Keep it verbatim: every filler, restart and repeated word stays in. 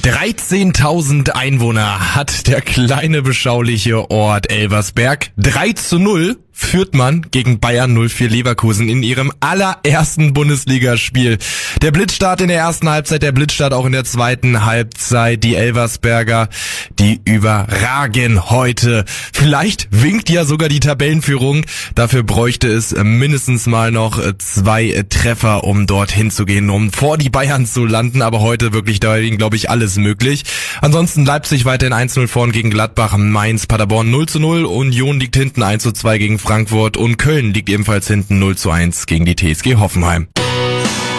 dreizehntausend Einwohner hat der kleine beschauliche Ort Elversberg. drei zu null führt man gegen Bayern null vier Leverkusen in ihrem allerersten Bundesligaspiel. Der Blitzstart in der ersten Halbzeit, der Blitzstart auch in der zweiten Halbzeit. Die Elversberger, die überragen heute. Vielleicht winkt ja sogar die Tabellenführung. Dafür bräuchte es mindestens mal noch zwei Treffer, um dorthin zu gehen, um vor die Bayern zu landen. Aber heute wirklich, da ist, glaube ich, alles möglich. Ansonsten Leipzig weiterhin eins zu null vorn gegen Gladbach, Mainz, Paderborn null zu null, Union liegt hinten eins zu zwei gegen Frankfurt und Köln liegt ebenfalls hinten null zu eins gegen die T S G Hoffenheim.